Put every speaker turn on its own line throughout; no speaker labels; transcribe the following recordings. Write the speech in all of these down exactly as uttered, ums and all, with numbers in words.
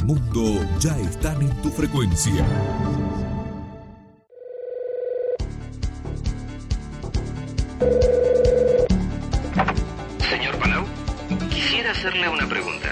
mundo ya están en tu frecuencia.
Señor Palau, quisiera hacerle una pregunta.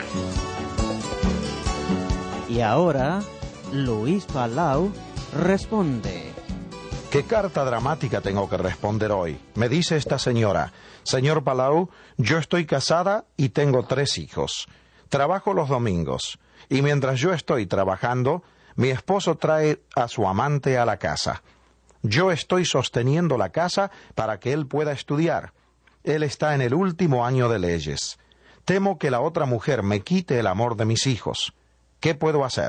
Y ahora, Luis Palau responde.
¿Qué carta dramática tengo que responder hoy? Me dice esta señora: señor Palau, yo estoy casada y tengo tres hijos. Trabajo los domingos, y mientras yo estoy trabajando, mi esposo trae a su amante a la casa. Yo estoy sosteniendo la casa para que él pueda estudiar. Él está en el último año de leyes. Temo que la otra mujer me quite el amor de mis hijos. ¿Qué puedo hacer?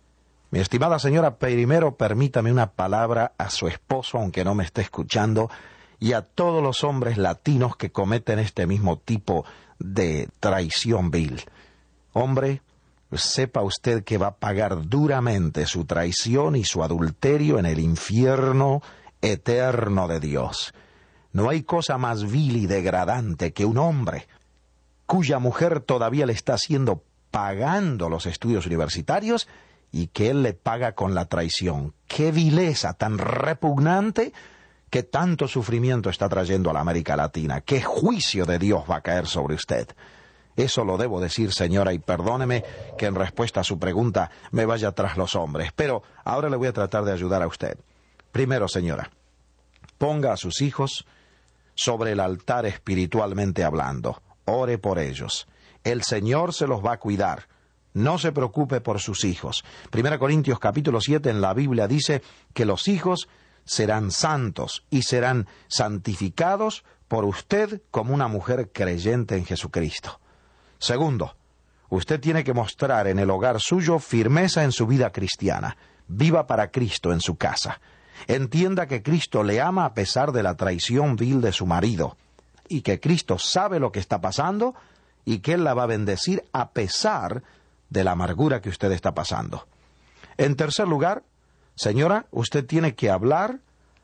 Mi estimada señora, primero permítame una palabra a su esposo, aunque no me esté escuchando, y a todos los hombres latinos que cometen este mismo tipo de traición vil. Hombre, sepa usted que va a pagar duramente su traición y su adulterio en el infierno eterno de Dios. No hay cosa más vil y degradante que un hombre cuya mujer todavía le está haciendo pagando los estudios universitarios y que él le paga con la traición. ¡Qué vileza tan repugnante que tanto sufrimiento está trayendo a la América Latina! ¡Qué juicio de Dios va a caer sobre usted! Eso lo debo decir, señora, y perdóneme que en respuesta a su pregunta me vaya tras los hombres, pero ahora le voy a tratar de ayudar a usted. Primero, señora, ponga a sus hijos sobre el altar espiritualmente hablando. Ore por ellos. El Señor se los va a cuidar. No se preocupe por sus hijos. Primera Corintios capítulo siete en la Biblia dice que los hijos serán santos y serán santificados por usted como una mujer creyente en Jesucristo. Segundo, usted tiene que mostrar en el hogar suyo firmeza en su vida cristiana. Viva para Cristo en su casa. Entienda que Cristo le ama a pesar de la traición vil de su marido, y que Cristo sabe lo que está pasando y que Él la va a bendecir a pesar de la amargura que usted está pasando. En tercer lugar, señora, usted tiene que hablar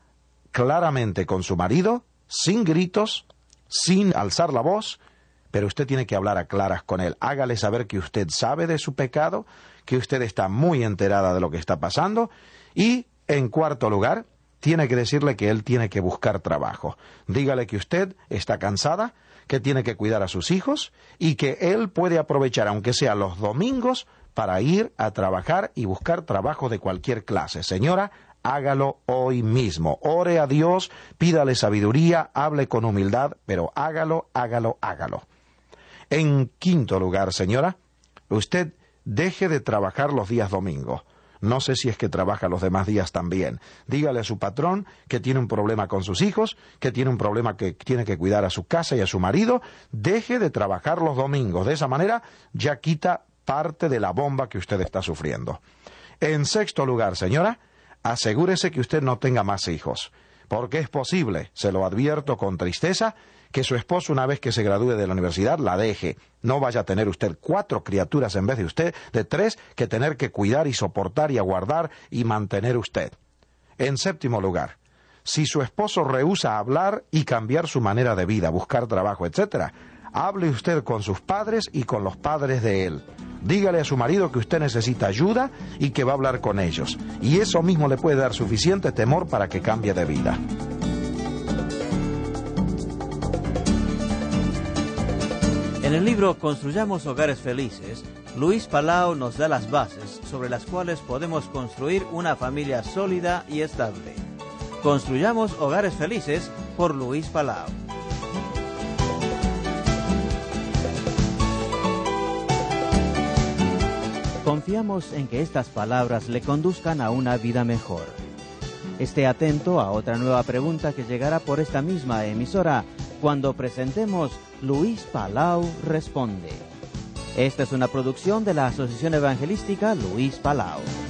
claramente con su marido, sin gritos, sin alzar la voz, pero usted tiene que hablar a claras con él. Hágale saber que usted sabe de su pecado, que usted está muy enterada de lo que está pasando, y, en cuarto lugar, tiene que decirle que él tiene que buscar trabajo. Dígale que usted está cansada, que tiene que cuidar a sus hijos y que él puede aprovechar, aunque sea los domingos, para ir a trabajar y buscar trabajo de cualquier clase. Señora, hágalo hoy mismo. Ore a Dios, pídale sabiduría, hable con humildad, pero hágalo, hágalo, hágalo. En quinto lugar, señora, usted deje de trabajar los días domingos. No sé si es que trabaja los demás días también. Dígale a su patrón que tiene un problema con sus hijos, que tiene un problema que tiene que cuidar a su casa y a su marido. Deje de trabajar los domingos. De esa manera ya quita parte de la bomba que usted está sufriendo. En sexto lugar, señora, asegúrese que usted no tenga más hijos, porque es posible, se lo advierto con tristeza, que su esposo, una vez que se gradúe de la universidad, la deje. No vaya a tener usted cuatro criaturas en vez de usted, de tres, que tener que cuidar y soportar y aguardar y mantener usted. En séptimo lugar, si su esposo rehúsa hablar y cambiar su manera de vida, buscar trabajo, etcétera, hable usted con sus padres y con los padres de él. Dígale a su marido que usted necesita ayuda y que va a hablar con ellos. Y eso mismo le puede dar suficiente temor para que cambie de vida.
En el libro Construyamos Hogares Felices, Luis Palau nos da las bases sobre las cuales podemos construir una familia sólida y estable. Construyamos Hogares Felices por Luis Palau. Confiamos en que estas palabras le conduzcan a una vida mejor. Esté atento a otra nueva pregunta que llegará por esta misma emisora cuando presentemos Luis Palau Responde. Esta es una producción de la Asociación Evangelística Luis Palau.